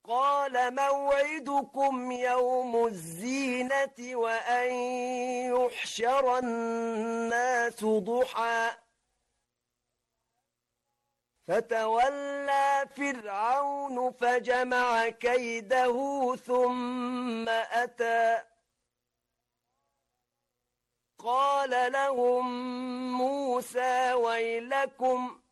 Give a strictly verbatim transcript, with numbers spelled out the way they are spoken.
قال موعدكم يوم الزينة وأن يحشر الناس ضحى فتولى فرعون فجمع كيده ثم أتى قال لهم موسى ويلكم